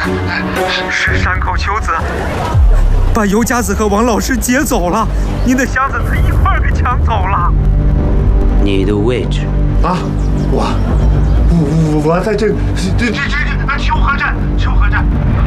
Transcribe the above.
是山口秋子，把尤佳子和王老师劫走了，您的箱子他一块儿给抢走了。 你的位置啊，我在这秋河站。